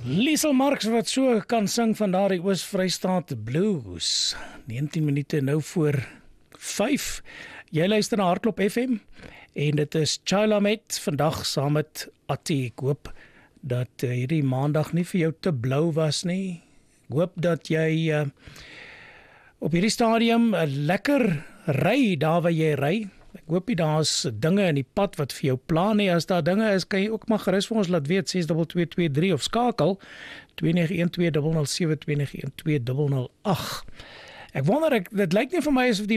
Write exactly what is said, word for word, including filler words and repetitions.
Liesel Marx wat so kan sing van daardie Oos-Vrystaat Blues. negentien minute nou voor vyf. Jy luister na Hardklop F M en dit is Chila met vandag saam met Attie. Ek hoop dat uh, hierdie maandag nie vir jou te blou was nie. Ek hoop dat jy uh, op hierdie stadium 'n lekker ry daar waar jy ry. Ek hoop nie daar's dinge in die pad wat vir jou pla nie. As daar dinge is, kan jy ook maar gerus vir ons laat weet, ses twee twee twee drie of skakel twee nege een twee nul nul sewe twee nege een twee nul nul agt. Ek wonder, ek, dit lyk nie vir my asof die